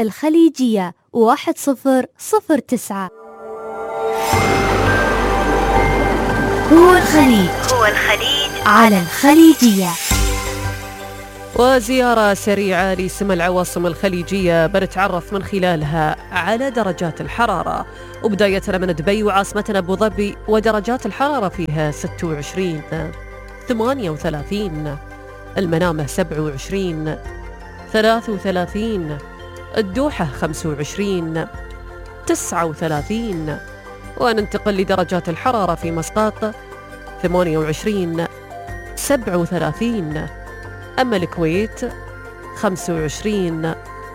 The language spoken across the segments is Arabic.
الخليجية 1009. هو الخليج على الخليجية. وزيارة سريعة لسمى العواصم الخليجية بنتعرف من خلالها على درجات الحرارة، وبداية من دبي وعاصمتنا أبو ظبي ودرجات الحرارة فيها 26 38، المنامة 27 33، الدوحة 25 39، وننتقل لدرجات الحرارة في مسقط 28 37، أما الكويت 25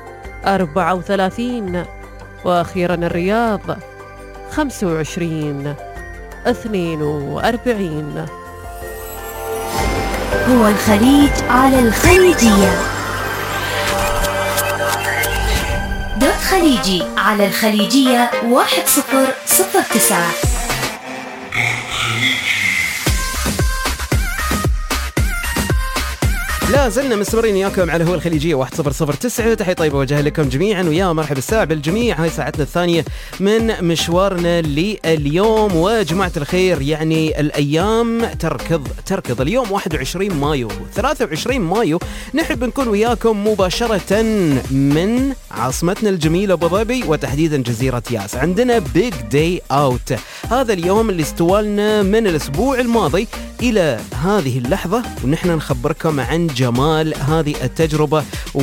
34، وأخيرا الرياض 25 42. هو الخليج على الخليجية. دوت خليجي على الخليجية 1009. لا زلنا مستمرين وياكم على هو الخليجية 1009. تحية طيبة وجه لكم جميعا، ويا مرحبا الساعة بالجميع. هاي ساعتنا الثانية من مشوارنا لليوم. وجماعة الخير يعني الأيام تركض. اليوم 21 مايو 23 مايو نحب نكون وياكم مباشرة من عاصمتنا الجميلة أبو ظبي، وتحديدا جزيرة ياس. عندنا بيج داي اوت، هذا اليوم اللي استوالنا من الأسبوع الماضي إلى هذه اللحظة، ونحن نخبركم عن جمال هذه التجربة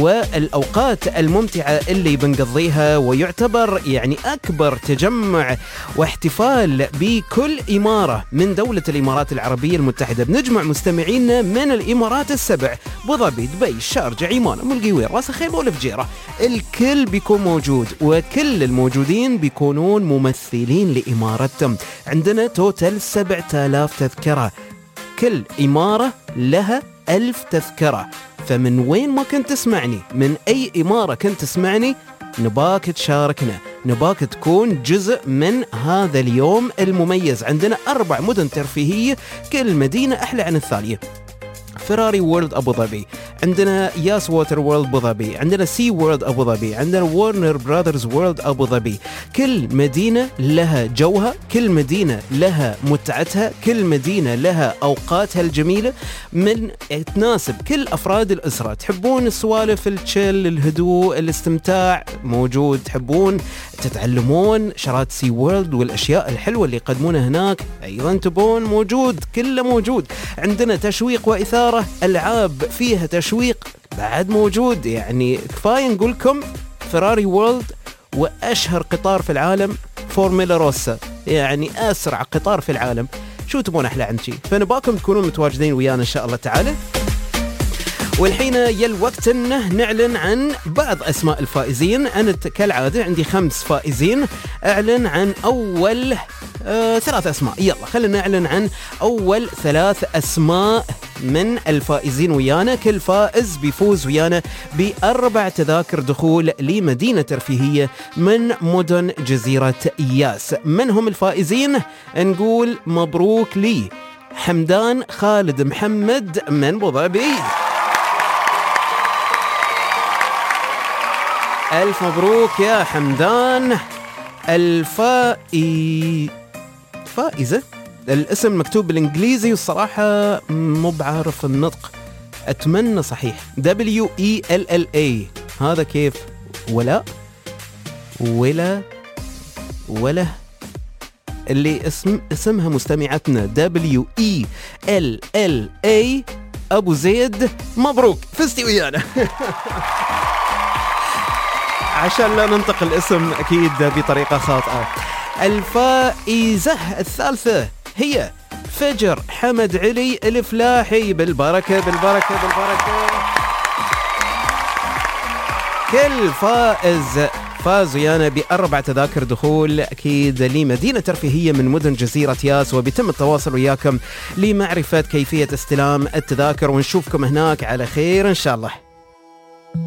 والأوقات الممتعة اللي بنقضيها، ويعتبر يعني أكبر تجمع واحتفال بكل إمارة من دولة الإمارات العربية المتحدة. بنجمع مستمعينا من الإمارات السبع: أبو ظبي، دبي، الشارجة، عمان، أم القوير، راس الخيمة والفجيرة. الكل بيكون موجود، وكل الموجودين بيكونون ممثلين لإمارتهم. عندنا توتال 7000 تذكرة، كل إمارة لها 1000 تذكرة. فمن وين ما كنت تسمعني، من أي إمارة كنت تسمعني، نباك تشاركنا، نباك تكون جزء من هذا اليوم المميز. عندنا 4 مدن ترفيهية، كل مدينة أحلى عن الثانية. فراري وورلد أبو ظبي، عندنا ياس ووتر وورلد أبو ظبي، عندنا سي وورلد أبو ظبي، عندنا وورنر براذرز وورلد أبو ظبي. كل مدينة لها جوها، كل مدينة لها متعتها، كل مدينة لها أوقاتها الجميلة من تناسب كل أفراد الأسرة. تحبون السوالف، التشيل، الهدوء، الاستمتاع، موجود. تحبون تتعلمون شرات سي وورلد والأشياء الحلوة اللي يقدمونها هناك، أيضا تبون، موجود، كله موجود. عندنا تشويق وإثارة، ألعاب فيها تشويق بعد موجود. يعني كفاية نقولكم فراري وورلد وأشهر قطار في العالم فورمولا روسا، يعني أسرع قطار في العالم. شو تبون أحلى عن شي؟ فنباكم تكونون متواجدين ويانا إن شاء الله تعالى. والحين يا الوقت انه نعلن عن بعض اسماء الفائزين. انا كالعاده عندي 5 فائزين. اعلن عن اول 3 اسماء. يلا خلينا نعلن عن اول 3 اسماء من الفائزين ويانا. كل فائز بيفوز ويانا ب4 تذاكر دخول لمدينة ترفيهية من مدن جزيرة ياس. من هم الفائزين؟ نقول مبروك لي حمدان خالد محمد من أبو ظبي. ألف مبروك يا حمدان. فائزة الاسم مكتوب بالإنجليزي والصراحة مو بعارف النطق، أتمنى صحيح. WELLA، هذا كيف؟ ولا اللي اسمها مستمعتنا WELLA أبو زيد، مبروك فزتي ويانا. عشان لا ننطق الاسم أكيد بطريقة خاطئة. الفائزة الثالثة هي فجر حمد علي الفلاحي. بالبركة بالبركة بالبركة. كل فائز فاز ويانا ب4 تذاكر دخول أكيد لمدينة ترفيهية من مدن جزيرة ياس. وبيتم التواصل وياكم لمعرفة كيفية استلام التذاكر، ونشوفكم هناك على خير إن شاء الله.